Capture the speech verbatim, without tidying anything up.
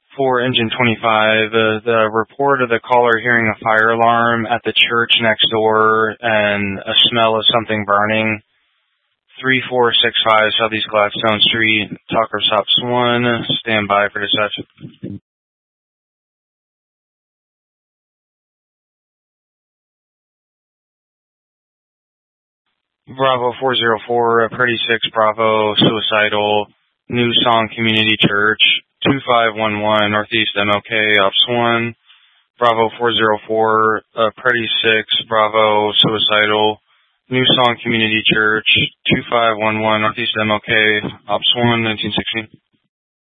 For Engine twenty-five, uh, the report of the caller hearing a fire alarm at the church next door and a smell of something burning. three four six five Southeast Gladstone Street, Talker Stops one, stand by for dispatch. Bravo four zero four, uh, Pretty six Bravo, suicidal, New Song Community Church, two five one one Northeast M L K, Ops one. Bravo four zero four, uh, Pretty six Bravo, suicidal, New Song Community Church, two five one one Northeast M L K, Ops one, nineteen sixteen.